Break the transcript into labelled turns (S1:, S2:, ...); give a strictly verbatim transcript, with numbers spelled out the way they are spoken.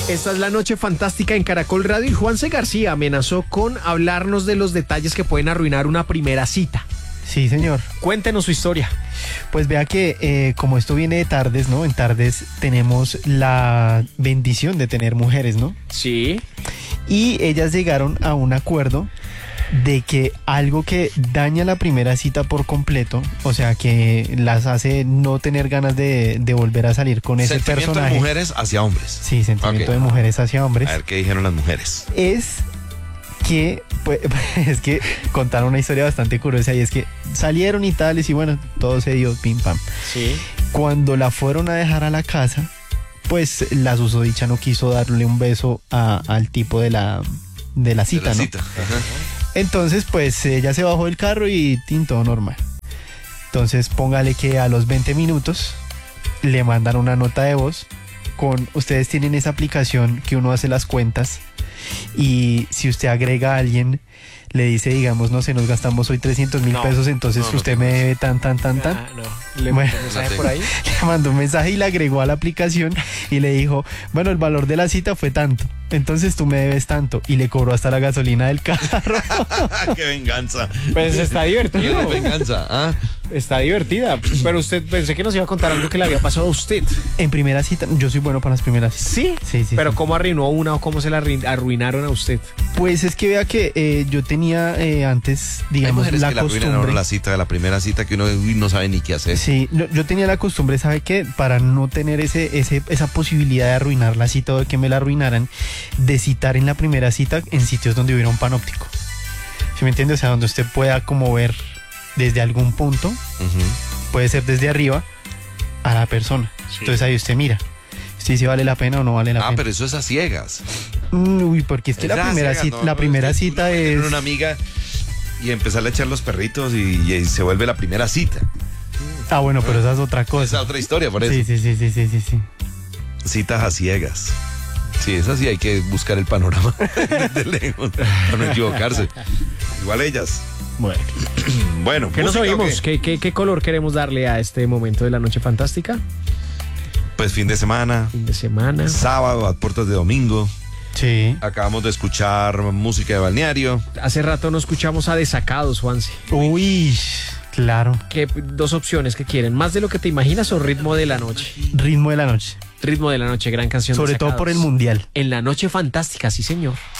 S1: Esta es la Noche Fantástica en Caracol Radio y Juanse García amenazó con hablarnos de los detalles que pueden arruinar una primera cita.
S2: Sí, señor.
S1: Cuéntenos su historia.
S2: Pues vea que eh, como esto viene de Tardes, ¿no? En Tardes tenemos la bendición de tener mujeres, ¿no?
S1: Sí.
S2: Y ellas llegaron a un acuerdo de que algo que daña la primera cita por completo, o sea, que las hace no tener ganas de, de volver a salir con ese
S3: Sentimiento
S2: personaje.
S3: de mujeres hacia hombres.
S2: Sí, sentimiento
S3: Ok.
S2: de mujeres hacia hombres.
S3: A ver qué dijeron las mujeres.
S2: Es que, pues, es que contaron una historia bastante curiosa y es que salieron y tales y bueno, todo se dio pim pam.
S1: Sí.
S2: Cuando la fueron a dejar a la casa, pues la susodicha no quiso darle un beso a- al tipo de la, de la cita,
S3: De la
S2: ¿no?
S3: cita. Ajá.
S2: Entonces, pues ella se bajó del carro y tin, todo normal. Entonces, póngale que a los veinte minutos le mandan una nota de voz con, ustedes tienen esa aplicación que uno hace las cuentas y si usted agrega a alguien, le dice, digamos, no sé, nos gastamos hoy trescientos mil
S1: No,
S2: pesos, entonces
S3: no, no
S2: usted
S3: tengo
S2: me debe tan, tan, tan, tan.
S1: Ah, no. Le
S2: Bueno.
S1: mandó un mensaje
S3: No
S1: por ahí.
S2: Le mandó un mensaje y le agregó a la aplicación y le dijo, bueno, el valor de la cita fue tanto, entonces tú me debes tanto, y le cobró hasta la gasolina del carro.
S3: ¡Qué venganza!
S1: Pues está
S3: ¡Qué
S1: divertido.
S3: venganza! ¿Ah?
S1: Está divertida. Pero usted pensé que nos iba a contar algo que le había pasado a usted.
S2: En primera cita, yo soy bueno para las primeras citas.
S1: ¿Sí?
S2: Sí, sí.
S1: Pero
S2: sí.
S1: ¿cómo arruinó una o cómo se la arruin- arruinaron a usted?
S2: Pues es que vea que eh, yo tenía eh, antes,
S3: Hay
S2: digamos,
S3: mujeres
S2: la
S3: que la arruinan a uno
S2: costumbre.
S3: la cita de la primera cita que uno uy, no sabe ni qué hacer.
S2: Sí, no, yo tenía la costumbre, ¿sabe qué? Para no tener ese, ese, esa posibilidad de arruinar la cita o de que me la arruinaran, de citar en la primera cita en sitios donde hubiera un panóptico. ¿Sí me entiende? O sea, donde usted pueda como ver desde algún punto,
S3: Ujú.
S2: puede ser desde arriba, a la persona. Entonces ahí usted mira. Si si vale la pena o no vale la
S3: Ah,
S2: pena.
S3: pero eso es a ciegas.
S2: Mm, Uy, porque es que la
S3: Es a
S2: primera
S3: ciegas,
S2: cita,
S3: no,
S2: la
S3: no,
S2: primera
S3: es que
S2: cita
S3: uno puede
S2: es.
S3: tener una amiga y empezarle a echar los perritos y, y se vuelve la primera cita.
S2: Ah, bueno, pero esa es otra cosa.
S3: Esa es otra historia, por eso.
S2: Sí, sí, sí, sí, sí, sí, sí.
S3: Citas a ciegas. Sí, esa sí hay que buscar el panorama de lejos para no equivocarse. Igual ellas.
S1: Bueno.
S3: Bueno,
S1: ¿Qué nos
S3: ¿música o
S1: oímos?
S3: qué?
S1: ¿Qué, qué, qué color queremos darle a este momento de la Noche Fantástica?
S3: Pues fin de semana,
S1: Fin de semana.
S3: sábado, a puertas de domingo.
S2: Sí.
S3: Acabamos de escuchar música de balneario.
S1: Hace rato no escuchamos a Desacados, Juanse.
S2: Uy, claro.
S1: ¿Qué dos opciones que quieren? ¿Más de lo que te imaginas o Ritmo de la Noche?
S2: Ritmo de la noche.
S1: Ritmo de la Noche, gran canción.
S2: Sobre todo
S1: Desacados.
S2: por el mundial.
S1: En la Noche Fantástica, sí señor.